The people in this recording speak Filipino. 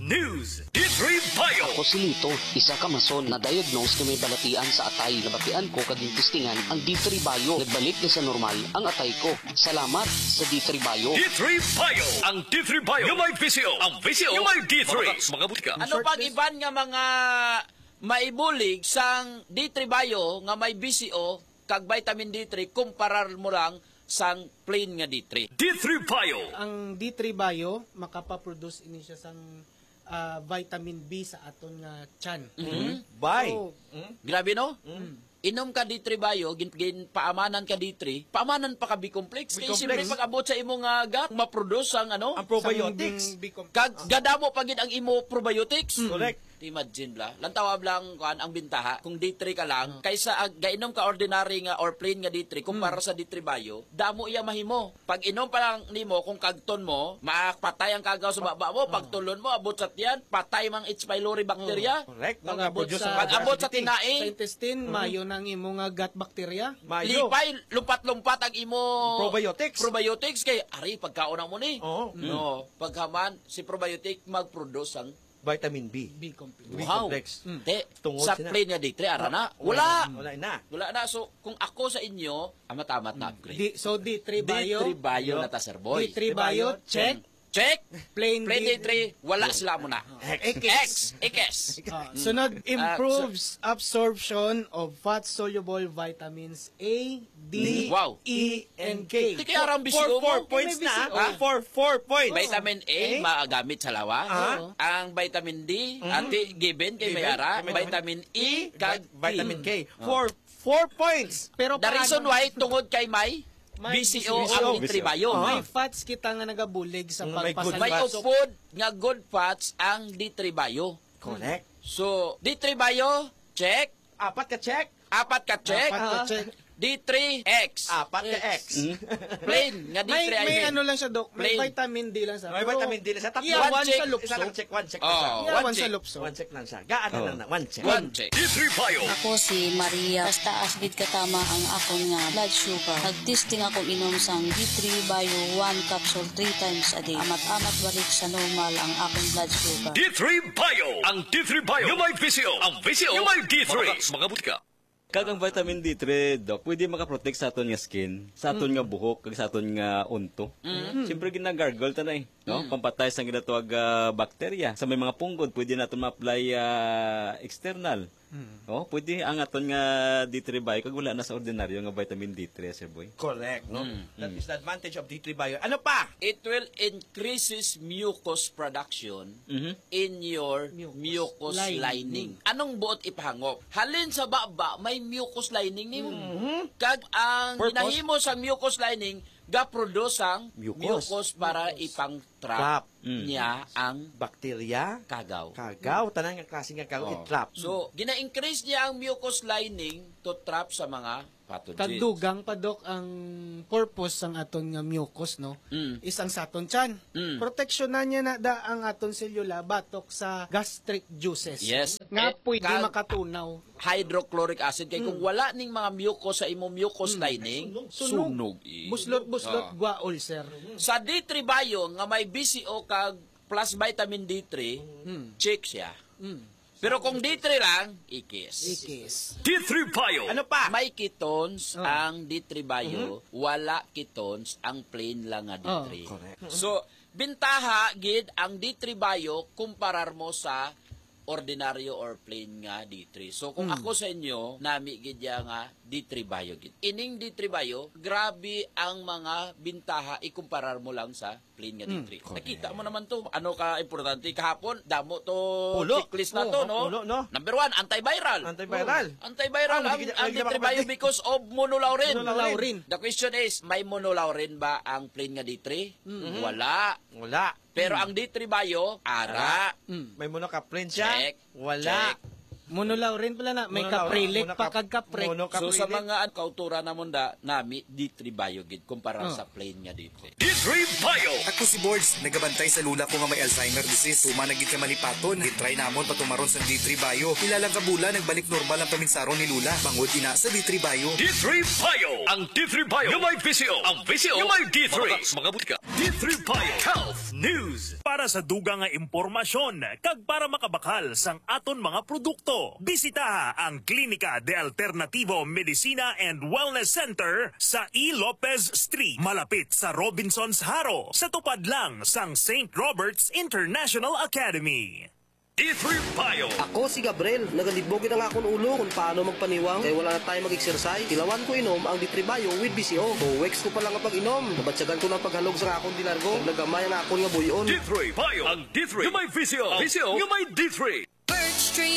News. D3 Bio. Ako si Lito, isa ka mason na diagnose na may balatian sa atay. Nabatian ko kading testingan ang D3 Bio. Nagbalik na sa normal ang atay ko. Salamat sa D3 Bio. D3 Bio. Ang D3 Bio. Yung may visio. Ang visio. Yung may D3. Mga butika. Ano pag iban nga mga maibulig sang D3 Bio nga may BCO kag vitamin D3 kumparar mo lang sang plain nga D3. D3 Bio. Ang D3 Bio makapaproduce ini siya sang vitamin B sa aton nga tiyan. Bye. So, Grabe no? Inom ka D3 Bio, paamanan ka D3, paamanan pa ka B-complex. Kaya siyempre pag-abot sa imong gut, maproduce ang ano? Ang probiotics. Kag gadamo pagid ang imo probiotics. Correct. Imagine bla. Lantawab lang kuan ang bintaha kung D3 ka lang kaysa gainom ka ordinary nga or plain nga D3 kumpara sa D3 Bio, damo iya mahimo. Pag inom pa lang nimo kung kagton mo, makapatay ang kagaw sa baba mo, pagtulon mo abot sa tiyan, patay mang H. pylori bacteria. Correct. Pag-abot sa sa tinaing, intestine, mayo ng imong gut bacteria. Mayo. lipay, lumpat-lumpat ang imo Probiotics. kay ari pagkaon mo ni. Oo. No, paghaman si probiotic mag-produce ang Vitamin B. B-complex. wow. B-complex. Te, Tungod sa sina. plain nga D3 ara na. Wala. Wala na. So kung ako sa inyo, amamat na upgrade. So D3 Bio, D3 Bio na ta sir boy. D3 Bio, check. Check. Plain D3 wala sila mo na. X. Sunod, improves absorption of fat-soluble vitamins A, D, Wow. E, and K. Di kaya arang bisyo mo. 4 points na. Ah. 4 points. Vitamin A, maagamit sa lawa. Ang vitamin D, ati given kay Mayara. Vitamin E, kag Vitamin K. 4 points. Pero The reason why, tungod kay May, BCO ang D3 Bio. May fats kita nga nagabulig sa May good May pagpasalba. food nga good fats ang D3 Bio. Correct. So, D3 Bio, check. 4 ka check. 4 ka check. check. D3X. 4 ka X. Plain nga D3 May ano lang siya, Dok. May Plain. vitamin D lang siya. May Pero vitamin D na siya. Tapos iyawan one check, sa lupso. Isa lang check. 1 check. Oh, Iyawan one sa check. lupso. 1 check lang siya. Gaan na 1 check. One check. D3 Bio. Ako si Maria. Basta asbid katama ang akong nga blood sugar. Nagtesting akong inom sang D3 Bio 1 capsule 3 times a day. Amat-amat balik sa normal ang akong blood sugar. D3 Bio. Ang D3 Bio. Yung may visio. Ang visio. Yung may D3. Mga butika. Kag ang vitamin D3, Doc, pwede makaprotect sa aton nga skin, sa aton nga buhok, kag sa aton nga unto. Siyempre, ginagargle ta na eh. No? Pampatay sa ginatawag bakterya. Sa may mga punggod, pwede natin ma-apply external. Oh, pwede ang aton nga D3 Bio, kag wala na sa ordinaryo nga vitamin D3, sir boy. Correct. No? That is the advantage of D3 Bio. Ano pa? It will increases mucus production in your mucus lining. Anong buot ipahangop? Halin sa baba, may mucus lining nimo. Kag ang Purpose? ginahimo sa mucus lining, ga-produce ang Mucus. mucus para ipang-trap niya ang Bacteria. kagaw. Kagaw. Tanang nga klase nga kagaw. I-trap. So, gina-increase niya ang mucus lining to trap sa mga pathogens. Tagdugang pa, Dok, ang purpose ng aton nga mucus, no? Isang sa aton tiyan. Proteksyonan niya na da ang aton selula batok sa gastric juices. Yes. Nga pwede Kag- makatunaw. hydrochloric acid kay kung wala ning mga mucus sa imong mucus lining, sunog. Buslot, gwa ulcer. Sa D3 Bio nga may BCO kag plus vitamin D3, check siya. Pero kung D3 lang, ikis. D3 Bio. Ano pa? May ketones ang D3 Bio, wala ketones ang plain lang nga D3. So, bintaha gid ang D3 Bio kumparar mo sa ordinaryo or plain nga D3. So kung ako sa inyo, nami gid ya nga D3 Bio gid. Ining D3 Bio, grabe ang mga bintaha ikumparar mo lang sa plain nga D3. Nakita mo naman to. Ano ka importante kahapon? Damo to Ulo. checklist na to, no? Ulo, no? Number 1, antiviral. Antiviral. Antiviral ang D3 Bio because of monolaurin. Monolaurin. The question is, may monolaurin ba ang plain nga D3? Wala. Wala. Pero ang D3 Bio, ara. May monocaprin siya. Check. Check. Wala. Monolaurin pala na. May Monolaurin. kaprilik pa kagkaprek. So sa mga kautura na munda, nami D3 Bio gid kumpara sa plain nga D3. D3 Bio. Ako si Boards, nagabantay sa lula ko nga may Alzheimer disease. Tuma nagit ka malipaton. Gitry namon patumaron sa D3 Bio. Ilalang kabula, nagbalik normal ang paminsaron ni Lula. Bangod ina sa D3 Bio. D3 Bio. Ang D3 Bio. Yung may visio. Ang visio. Yung may D3. Mga butika. D3 Bio Health News. Para sa dugang nga impormasyon, kag para makabakal sang aton mga produkto, bisitaha ang Klinika de Alternativo Medicina and Wellness Center sa E. Lopez Street, malapit sa Robinsons Haro, sa tupad lang sang St. Robert's International Academy. D3 Bio. Ako si Gabriel, nagalibogin ang akong ulo kung paano magpaniwang kaya wala na tayo mag-exercise. Tilawan ko inom ang D3 Bio with BCO. So, weeks ko pa lang ang pag-inom. Nabatsagan ko ng paghalog sa akong dilargo. Nagamay ang akong nga buyon. D3 Bio. Ang D3 yung may VCO. VCO yung may D3.